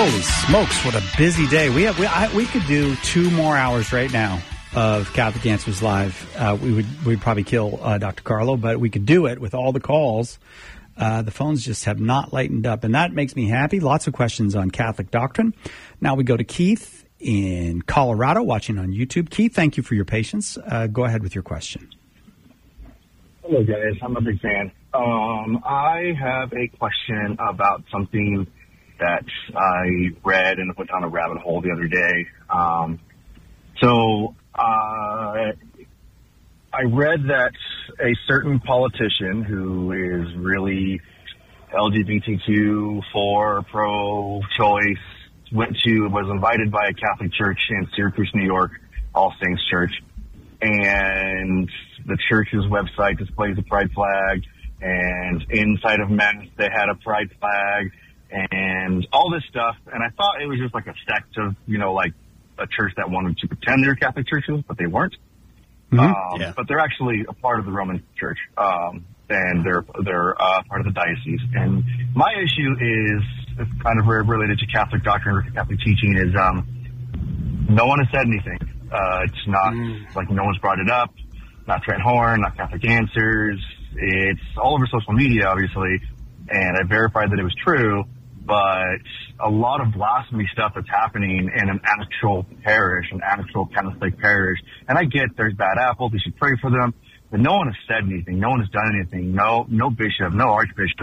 Holy smokes, what a busy day. We could do 2 more hours right now of Catholic Answers Live. We'd probably kill Dr. Carlo, but we could do it with all the calls. The phones just have not lightened up, and that makes me happy. Lots of questions on Catholic doctrine. Now we go to Keith in Colorado, watching on YouTube. Keith, thank you for your patience. Go ahead with your question. Hello, guys. I'm a big fan. I have a question about something that I read and went down a rabbit hole the other day. I read that a certain politician who is really LGBTQ for pro-choice was invited by a Catholic church in Syracuse, New York, All Saints Church, and the church's website displays a pride flag, and inside of Mass they had a pride flag, and all this stuff. And I thought it was just like a sect of, like a church that wanted to pretend they're Catholic churches, but they weren't. But they're actually a part of the Roman Church, and they're part of the diocese. And my issue is kind of related to Catholic doctrine or Catholic teaching is no one has said anything. It's not like no one's brought it up. Not Trent Horn, not Catholic Answers. It's all over social media, obviously, and I verified that it was true. But a lot of blasphemy stuff that's happening in an actual parish, an actual Catholic parish. And I get there's bad apples, we should pray for them. But no one has said anything. No one has done anything. No bishop, no archbishop